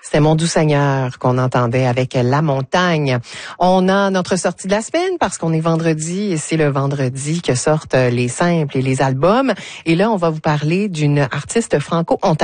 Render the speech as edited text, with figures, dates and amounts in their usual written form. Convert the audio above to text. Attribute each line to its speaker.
Speaker 1: C'est Mon doux Seigneur qu'on entendait avec La Montagne. On a notre sortie de la semaine parce qu'on est vendredi et c'est le vendredi que sortent les simples et les albums. Et là, on va vous parler d'une artiste franco-ontarienne